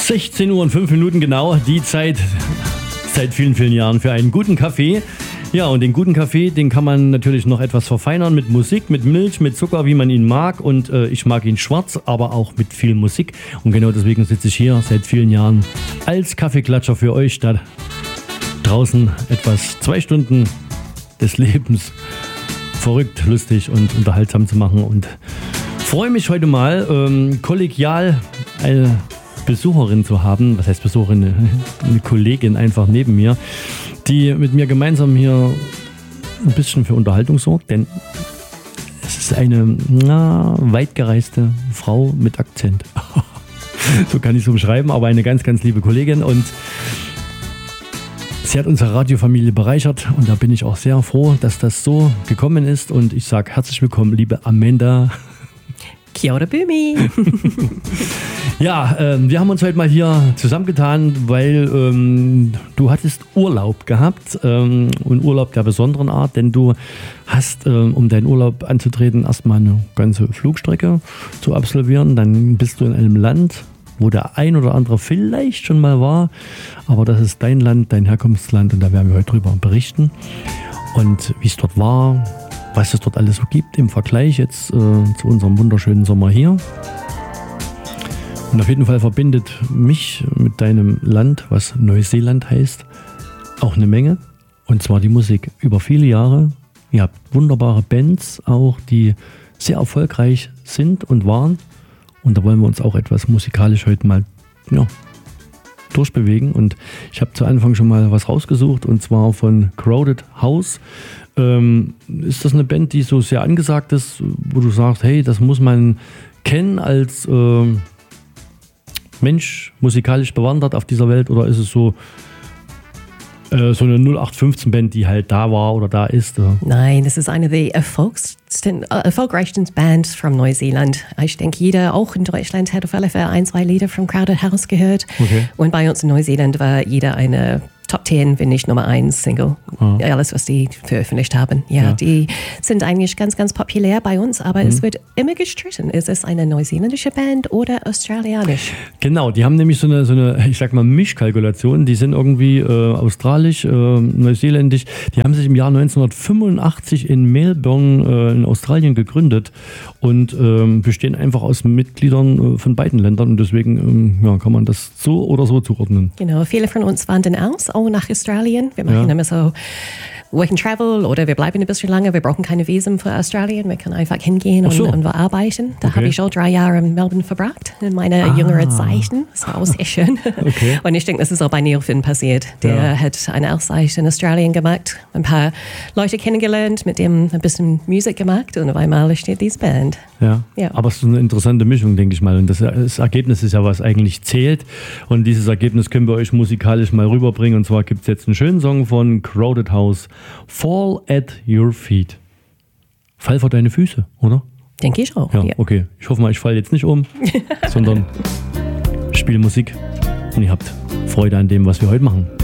16 Uhr und 5 Minuten genau, die Zeit seit vielen, vielen Jahren für einen guten Kaffee. Ja, und den guten Kaffee, den kann man natürlich noch etwas verfeinern mit Musik, mit Milch, mit Zucker, wie man ihn mag. Und ich mag ihn schwarz, aber auch mit viel Musik. Und genau deswegen sitze ich hier seit vielen Jahren als Kaffeeklatscher für euch, da draußen etwas 2 Stunden des Lebens verrückt, lustig und unterhaltsam zu machen. Und freue mich heute mal kollegial eine Besucherin zu haben. Was heißt Besucherin? Eine Kollegin einfach neben mir, die mit mir gemeinsam hier ein bisschen für Unterhaltung sorgt, denn es ist eine weitgereiste Frau mit Akzent. So kann ich es umschreiben, aber eine ganz, ganz liebe Kollegin, und sie hat unsere Radiofamilie bereichert, und da bin ich auch sehr froh, dass das so gekommen ist, und ich sage herzlich willkommen, liebe Amanda. Kia ora Bumi. Ja, wir haben uns heute mal hier zusammengetan, weil du hattest Urlaub gehabt, und Urlaub der besonderen Art, denn du hast, um deinen Urlaub anzutreten, erstmal eine ganze Flugstrecke zu absolvieren. Dann bist du in einem Land, wo der ein oder andere vielleicht schon mal war, aber das ist dein Land, dein Herkunftsland, und da werden wir heute drüber berichten und wie es dort war, was es dort alles so gibt im Vergleich jetzt zu unserem wunderschönen Sommer hier. Und auf jeden Fall verbindet mich mit deinem Land, was Neuseeland heißt, auch eine Menge. Und zwar die Musik. Über viele Jahre. Ihr habt wunderbare Bands auch, die sehr erfolgreich sind und waren. Und da wollen wir uns auch etwas musikalisch heute mal durchbewegen. Und ich habe zu Anfang schon mal was rausgesucht, und zwar von Crowded House. Ist das eine Band, die so sehr angesagt ist, wo du sagst, hey, das muss man kennen als Mensch, musikalisch bewandert auf dieser Welt, oder ist es so eine 0815-Band, die halt da war oder da ist? Oder? Nein, das ist eine der erfolgreichsten Bands von Neuseeland. Ich denke, jeder auch in Deutschland hat auf alle Fälle 1, 2 Lieder von Crowded House gehört. Okay. Und bei uns in Neuseeland war jeder eine Top 10, wenn nicht Nummer 1 Single. Alles, was die veröffentlicht haben. Ja, die sind eigentlich ganz, ganz populär bei uns, aber es wird immer gestritten. Ist es eine neuseeländische Band oder australianisch? Genau, die haben nämlich so eine, ich sag mal, Mischkalkulation. Die sind irgendwie australisch, neuseeländisch. Die haben sich im Jahr 1985 in Melbourne in Australien gegründet und bestehen einfach aus Mitgliedern von beiden Ländern, und deswegen kann man das so oder so zuordnen. Genau, viele von uns wandern aus, auch nach Australien. Wir machen immer so Work and Travel, oder wir bleiben ein bisschen lange. Wir brauchen keine Visum für Australien. Wir können einfach hingehen und wir arbeiten. Da habe ich auch 3 Jahre in Melbourne verbracht, in meiner jüngeren Zeiten. Das war auch sehr schön. Okay. Und ich denke, das ist auch bei Neil Finn passiert. Der hat eine Auszeit in Australien gemacht, ein paar Leute kennengelernt, mit dem ein bisschen Musik gemacht, und auf einmal steht diese Band. Ja. Aber es ist eine interessante Mischung, denke ich mal. Und das Ergebnis ist ja, was eigentlich zählt. Und dieses Ergebnis können wir euch musikalisch mal rüberbringen. Und zwar gibt es jetzt einen schönen Song von Crowded House, Fall at Your Feet. Fall vor deine Füße, oder? Denke ich auch. Ja, okay. Ich hoffe mal, ich falle jetzt nicht um, sondern spiele Musik, und ihr habt Freude an dem, was wir heute machen.